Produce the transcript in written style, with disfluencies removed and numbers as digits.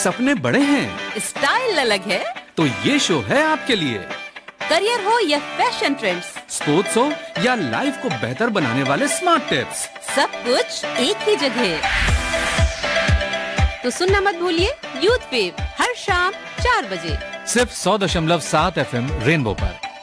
सपने बड़े हैं, स्टाइल अलग है, तो ये शो है आपके लिए। करियर हो या फैशन ट्रेंड्स, स्पोर्ट्स हो या लाइफ को बेहतर बनाने वाले स्मार्ट टिप्स, सब कुछ एक ही जगह। तो सुनना मत भूलिए यूथ वेव हर शाम 4 बजे सिर्फ 100.7 FM रेनबो पर।